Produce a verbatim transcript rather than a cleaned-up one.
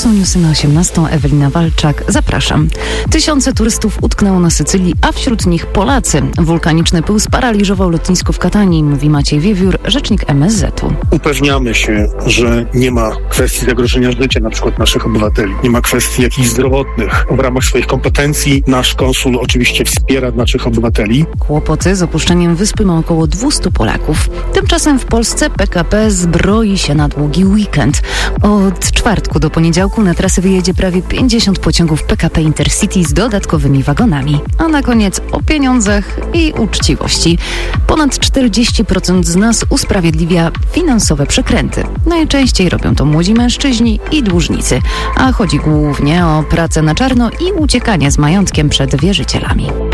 są newsy na osiemnastą. Ewelina Walczak, zapraszam. Tysiące turystów utknęło na Sycylii, a wśród nich Polacy. Wulkaniczny pył sparaliżował lotnisko w Katanii, mówi Maciej Wiewiór, rzecznik M S Z u. Upewniamy się, że nie ma kwestii zagrożenia życia na przykład naszych obywateli. Nie ma kwestii jakichś zdrowotnych. W ramach swoich kompetencji nasz konsul oczywiście wspiera naszych obywateli. Kłopoty z opuszczeniem wyspy ma około dwieście Polaków. Tymczasem w Polsce P K P zbroi się na długi weekend. Od czwartku do poniedziałku na trasy wyjedzie prawie pięćdziesiąt pociągów P K P Intercity z dodatkowymi wagonami. A na koniec o pieniądzach i uczciwości. Ponad czterdzieści procent z nas usprawiedliwia finansowe przekręty. Najczęściej robią to młodzi mężczyźni i dłużnicy, a chodzi głównie o pracę na czarno i uciekanie z majątkiem przed wierzycielami.